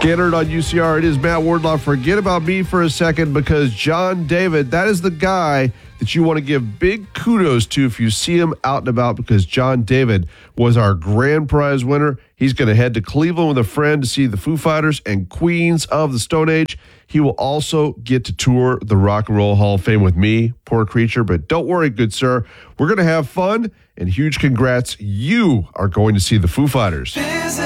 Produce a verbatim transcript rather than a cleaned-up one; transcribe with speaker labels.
Speaker 1: Scattered on U C R, it is Matt Wardlaw. Forget about me for a second because John David, that is the guy that you want to give big kudos to if you see him out and about, because John David was our grand prize winner. He's going to head to Cleveland with a friend to see the Foo Fighters and Queens of the Stone Age. He will also get to tour the Rock and Roll Hall of Fame with me, poor creature. But don't worry, good sir. We're going to have fun, and huge congrats. You are going to see the Foo Fighters.